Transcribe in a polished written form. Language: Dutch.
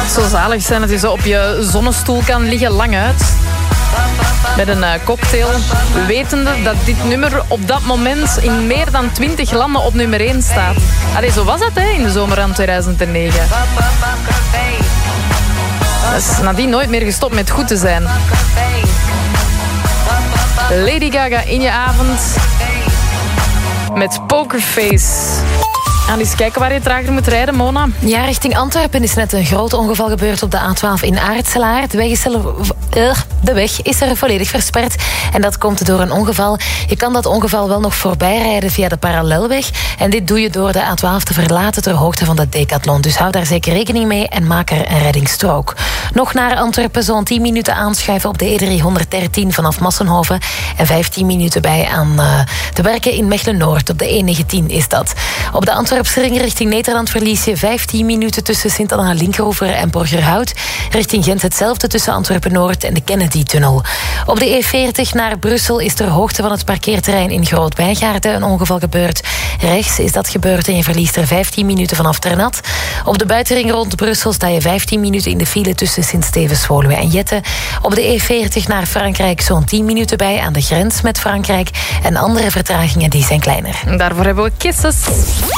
Zo zalig zijn dat je zo op je zonnestoel kan liggen lang uit. Met een cocktail. Wetende dat dit nummer op dat moment in meer dan 20 landen op nummer 1 staat. Allee, zo was dat in de zomer van 2009. Dat is nadien nooit meer gestopt met goed te zijn. Lady Gaga in je avond. Met Pokerface. En eens kijken waar je trager moet rijden, Mona. Ja, richting Antwerpen is net een groot ongeval gebeurd op de A12 in Aartselaar. De weg is er volledig versperd. En dat komt door een ongeval. Je kan dat ongeval wel nog voorbij rijden via de parallelweg. En dit doe je door de A12 te verlaten ter hoogte van de Decathlon. Dus hou daar zeker rekening mee en maak er een reddingsstrook. Nog naar Antwerpen, zo'n 10 minuten aanschuiven op de E313 vanaf Massenhoven. En 15 minuten bij aan de werken in Mechelen-Noord. Op de E19 is dat. Op de Antwerpse ring richting Nederland verlies je 15 minuten tussen Sint-Anna-Linkeroever en Borgerhout. Richting Gent hetzelfde tussen Antwerpen-Noord en de Kennedy-tunnel. Op de E40 naar Brussel is ter hoogte van het parkeerterrein in Groot-Bijgaarden een ongeval gebeurd. Rechts is dat gebeurd en je verliest er 15 minuten vanaf Ternat. Op de buitenring rond Brussel sta je 15 minuten in de file tussen Sint-Stevens-Woluwe en Jette. Op de E40 naar Frankrijk zo'n 10 minuten bij aan de grens met Frankrijk. En andere vertragingen die zijn kleiner. Daarvoor hebben we Kisses.